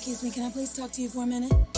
Excuse me, can I please talk to you for a minute?